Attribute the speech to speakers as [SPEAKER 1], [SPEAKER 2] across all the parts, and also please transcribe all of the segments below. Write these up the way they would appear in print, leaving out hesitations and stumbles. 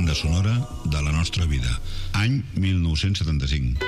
[SPEAKER 1] banda sonora de la nostra vida. Any 1975.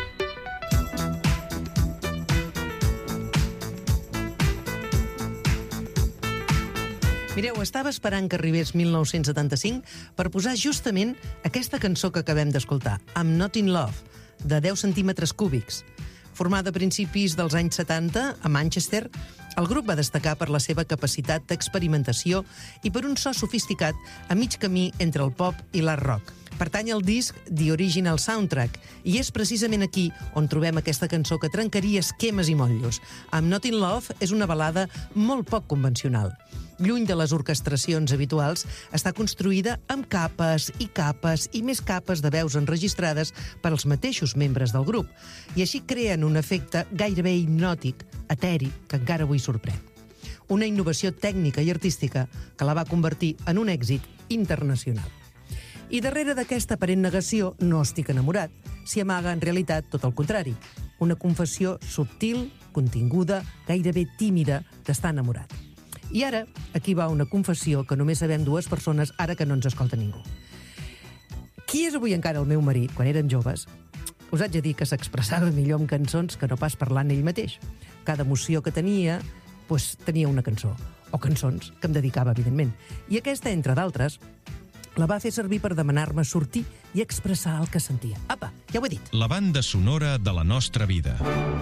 [SPEAKER 2] Mireu, estava esperant que arribés 1975 per posar justament aquesta cançó que acabem d'escoltar, I'm Not in Love, de 10 centímetres cúbics. Formada a principis dels anys 70 a Manchester, el grup va destacar per la seva capacitat d'experimentació i per un so sofisticat a mig camí entre el pop i l'art rock. Pertany al disc The Original Soundtrack i és precisament aquí on trobem aquesta cançó que trencaria esquemes i motllos. I'm Not in Love és una balada molt poc convencional. Lluny de les orquestracions habituals, està construïda amb capes i més capes de veus enregistrades per als mateixos membres del grup, i així creen un efecte gairebé hipnòtic, eteri, que encara avui sorprèn. Una innovació tècnica i artística que la va convertir en un èxit internacional. I darrere d'aquesta aparent negació, no estic enamorat, s'hi amaga en realitat tot el contrari. Una confessió subtil, continguda, gairebé tímida d'estar enamorat. I ara, aquí va una confessió que només sabem dues persones ara que no ens escolta ningú. Qui és avui encara el meu marit, quan érem joves, us haig de dir que s'expressava millor amb cançons que no pas parlant ell mateix. Cada emoció que tenia, tenia una cançó, o cançons que em dedicava, evidentment. I aquesta, entre d'altres, la va fer servir per demanar-me sortir i expressar el que sentia. Apa, ja ho he dit.
[SPEAKER 3] La banda sonora de la nostra vida.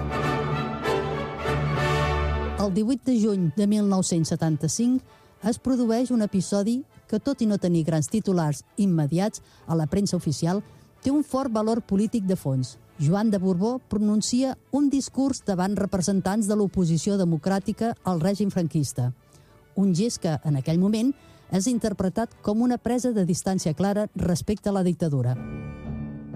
[SPEAKER 4] El 18 de juny de 1975 es produeix un episodi que, tot i no tenir grans titulars immediats a la premsa oficial, té un fort valor polític de fons. Joan de Borbó pronuncia un discurs davant representants de l'oposició democràtica al règim franquista. Un gest que, en aquell moment, és interpretat com una presa de distància clara respecte a la dictadura.